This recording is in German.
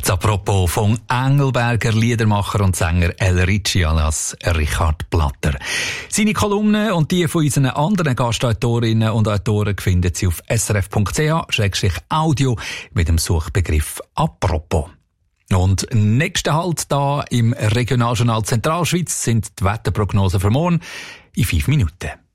Apropos von Engelberger Liedermacher und Sänger El Ricci alias Richard Platter. Seine Kolumnen und die von unseren anderen Gastautorinnen und Autoren finden Sie auf srf.ch/audio mit dem Suchbegriff «Apropos». Und nächster Halt da im Regionaljournal Zentralschweiz sind die Wetterprognosen für morgen in 5 Minuten.